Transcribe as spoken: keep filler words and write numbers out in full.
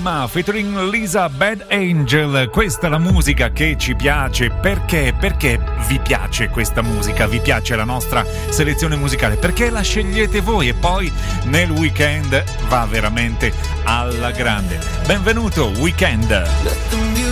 Emma featuring Lisa Bad Angel. Questa è la musica che ci piace. Perché? Perché vi piace questa musica? Vi piace la nostra selezione musicale? Perché la scegliete voi e poi nel weekend va veramente alla grande. Benvenuto Weekend.